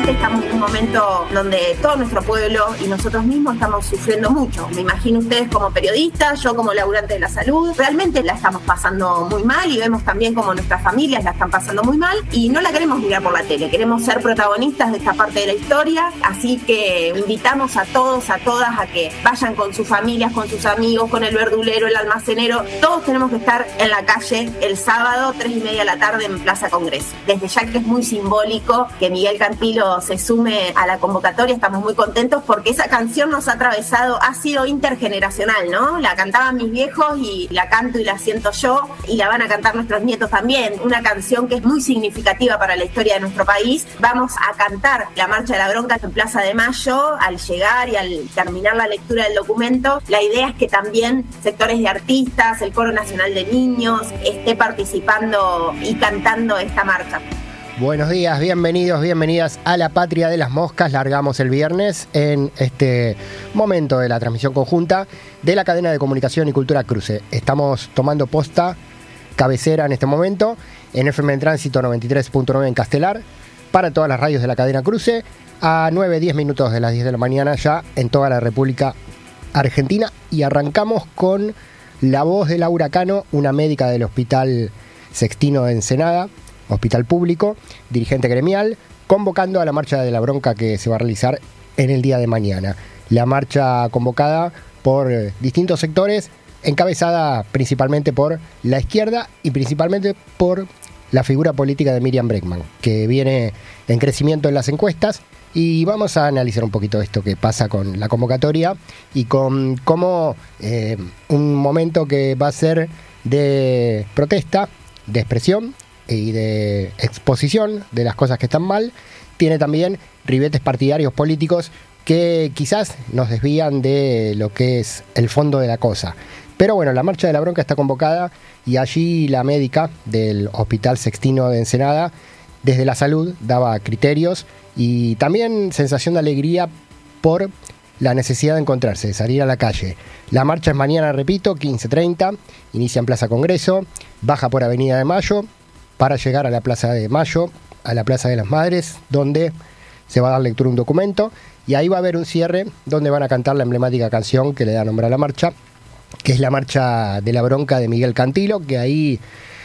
realmente estamos en un momento donde todo nuestro pueblo y nosotros mismos estamos sufriendo mucho. Me imagino ustedes como periodistas, yo como laburante de la salud, realmente la estamos pasando muy mal y vemos también como nuestras familias la están pasando muy mal y no la queremos mirar por la tele, queremos ser protagonistas de esta parte de la historia, así que invitamos a todos, a todas a que vayan con sus familias, con sus amigos, con el verdulero, el almacenero, todos tenemos que estar en la calle el sábado 3:30 de la tarde en Plaza Congreso. Desde ya que es muy simbólico que Miguel Cantilo se sume a la convocatoria, estamos muy contentos porque esa canción nos ha atravesado, ha sido intergeneracional, ¿no? La cantaban mis viejos y la canto y la siento yo y la van a cantar nuestros nietos también, una canción que es muy significativa para la historia de nuestro país. Vamos a cantar la Marcha de la Bronca en Plaza de Mayo al llegar y al terminar la lectura del documento. La idea es que también sectores de artistas, el Coro Nacional de Niños, esté participando y cantando esta marcha. Buenos días, bienvenidos, bienvenidas a la Patria de las Moscas. Largamos el viernes en este momento de la transmisión conjunta de la cadena de comunicación y cultura Cruce. Estamos tomando posta cabecera en este momento en FM en Tránsito 93.9 en Castelar para todas las radios de la cadena Cruce a 9-10 minutos de las 10 de la mañana ya en toda la República Argentina, y arrancamos con la voz de Laura Cano, una médica del Hospital Sextino de Ensenada, hospital público, dirigente gremial, convocando a la Marcha de la Bronca que se va a realizar en el día de mañana. La marcha convocada por distintos sectores, encabezada principalmente por la izquierda y principalmente por la figura política de Miriam Bregman, que viene en crecimiento en las encuestas. Y vamos a analizar un poquito esto que pasa con la convocatoria y con cómo un momento que va a ser de protesta, de expresión y de exposición de las cosas que están mal, tiene también ribetes partidarios políticos que quizás nos desvían de lo que es el fondo de la cosa. Pero bueno, la Marcha de la Bronca está convocada y allí la médica del Hospital Sextino de Ensenada, desde la salud, daba criterios y también sensación de alegría por la necesidad de encontrarse, de salir a la calle. La marcha es mañana, repito, 15:30, inicia en Plaza Congreso, baja por Avenida de Mayo para llegar a la Plaza de Mayo, a la Plaza de las Madres, donde se va a dar lectura a un documento y ahí va a haber un cierre donde van a cantar la emblemática canción que le da nombre a la marcha, que es la Marcha de la Bronca de Miguel Cantilo, que ahí